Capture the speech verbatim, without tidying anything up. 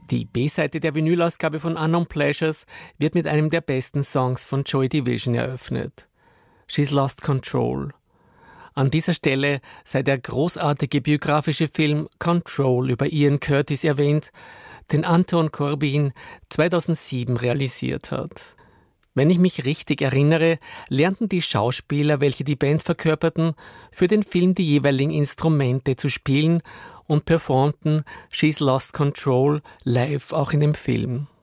Die B-Seite der Vinylausgabe von Unknown Pleasures wird mit einem der besten Songs von Joy Division eröffnet. She's Lost Control. An dieser Stelle sei der großartige biografische Film Control über Ian Curtis erwähnt, den Anton Corbijn zweitausendsieben realisiert hat. Wenn ich mich richtig erinnere, lernten die Schauspieler, welche die Band verkörperten, für den Film die jeweiligen Instrumente zu spielen und performten She's Lost Control live auch in dem Film.